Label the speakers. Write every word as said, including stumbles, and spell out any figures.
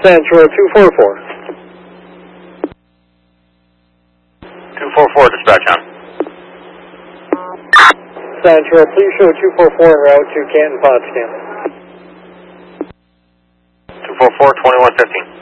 Speaker 1: Central two four four.
Speaker 2: two four four, dispatch on.
Speaker 1: Central, please show two four four en route to Canton Potsdam.
Speaker 2: two four four, twenty-one fifteen.